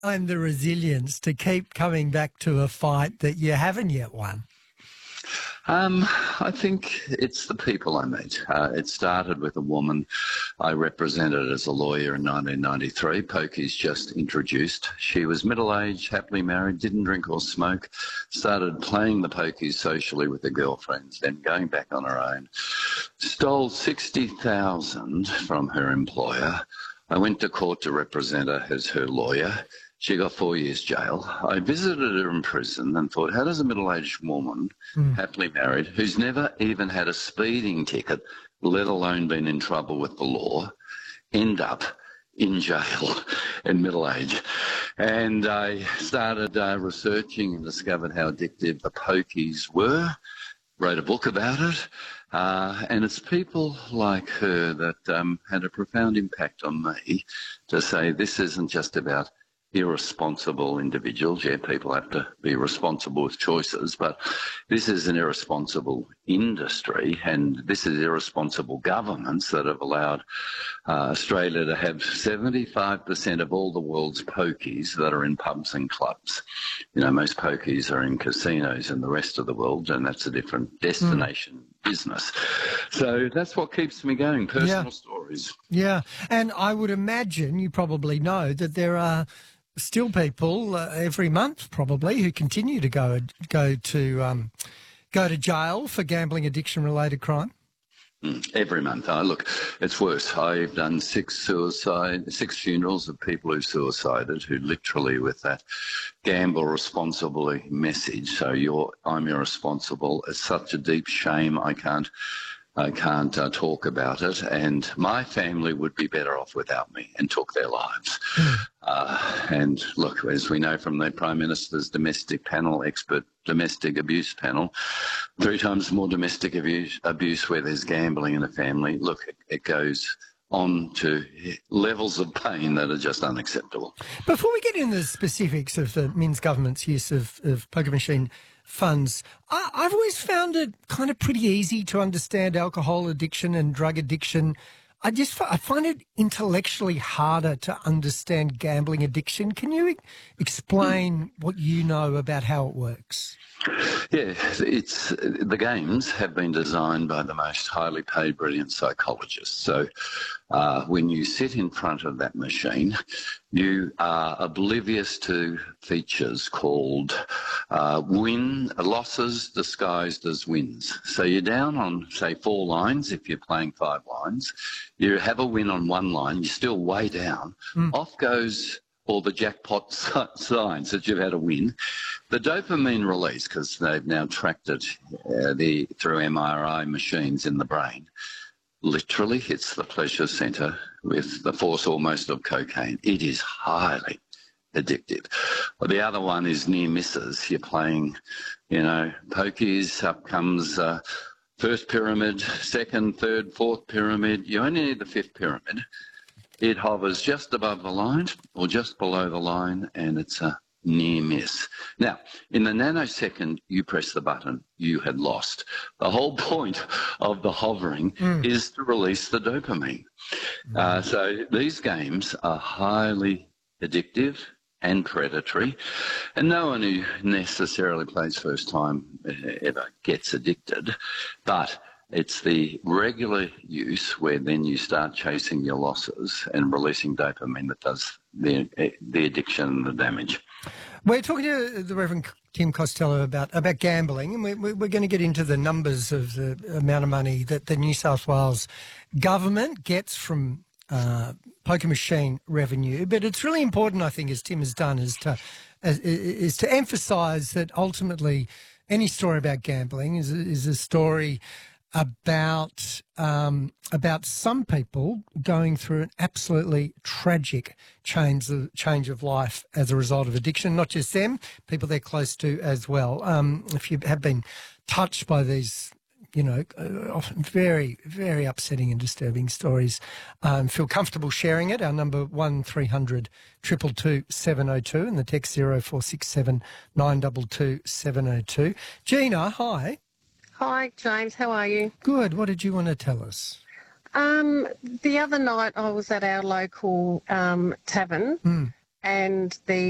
and the resilience to keep coming back to a fight that you haven't yet won? I think it's the people I meet. It started with a woman I represented as a lawyer in 1993. Pokies just introduced. She was middle-aged, happily married, didn't drink or smoke, started playing the pokies socially with her girlfriends, then going back on her own. Stole $60,000 from her employer. I went to court to represent her as her lawyer. She got 4 years jail. I visited her in prison and thought, how does a middle-aged woman, happily married, who's never even had a speeding ticket, let alone been in trouble with the law, end up in jail in middle age? And I started researching and discovered how addictive the pokies were, wrote a book about it, and it's people like her that had a profound impact on me to say this isn't just about irresponsible individuals. Yeah, people have to be responsible with choices, but this is an irresponsible industry, and this is irresponsible governments that have allowed Australia to have 75% of all the world's pokies that are in pubs and clubs. You know, most pokies are in casinos in the rest of the world, and that's a different destination business. So that's what keeps me going, personal stories. Yeah, and I would imagine you probably know that there are still people every month probably who continue to go to jail for gambling addiction related crime. Every month. Look, it's worse. I've done six funerals of people who suicided, who literally with that gamble responsibly message. So I'm irresponsible. It's such a deep shame. I can't talk about it, and my family would be better off without me and took their lives. And look, as we know from the Prime Minister's domestic panel, expert domestic abuse panel, 3 times more domestic abuse where there's gambling in a family. Look, it goes on to levels of pain that are just unacceptable. Before we get into the specifics of the Minns government's use of poker machine funds, I've always found it kind of pretty easy to understand alcohol addiction and drug addiction. I find it intellectually harder to understand gambling addiction. Can you explain what you know about how it works? Yeah, the games have been designed by the most highly paid, brilliant psychologists. So when you sit in front of that machine, you are oblivious to features called losses disguised as wins. So you're down on, say, 4 lines if you're playing 5 lines. You have a win on 1 line, you're still way down. Off goes all the jackpot signs that you've had a win. The dopamine release, because they've now tracked it through MRI machines in the brain, literally hits the pleasure centre with the force almost of cocaine. It is highly addictive. Well, the other one is near misses. You're playing, pokies, up comes first pyramid, second, third, fourth pyramid. You only need the 5th pyramid. It hovers just above the line or just below the line, and it's a near miss. Now, in the nanosecond you press the button, you had lost. The whole point of the hovering is to release the dopamine. So these games are highly addictive and predatory, and no one who necessarily plays first time ever gets addicted, but it's the regular use where then you start chasing your losses and releasing dopamine that does the addiction and the damage. We're talking to the Reverend Tim Costello about gambling, and we're going to get into the numbers of the amount of money that the New South Wales government gets from poker machine revenue. But it's really important, I think, as Tim has done, is to emphasise that ultimately any story about gambling is a story about some people going through an absolutely tragic change of life as a result of addiction. Not just them, people they're close to as well. If you have been touched by these, often very, very upsetting and disturbing stories, feel comfortable sharing it. Our number 1300 222 702 and the text 0467 922 702. Gina, hi. Hi, James. How are you? Good. What did you want to tell us? The other night I was at our local tavern and the